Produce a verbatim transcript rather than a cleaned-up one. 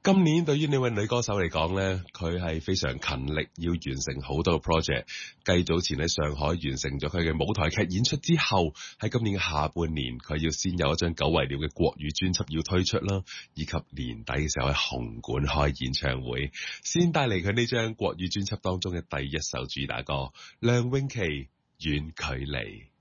今年對於呢位女歌手嚟講呢，佢係非常勤力，要完成好多嘅 project。繼早前喺上海完成咗佢嘅舞台劇演出之後，喺今年嘅下半年，佢要先有一張久違了嘅國語專輯要推出啦，以及年底嘅時候喺紅館開演唱會，先帶嚟佢呢張國語專輯當中嘅第一首主打歌《梁詠琪遠距離》。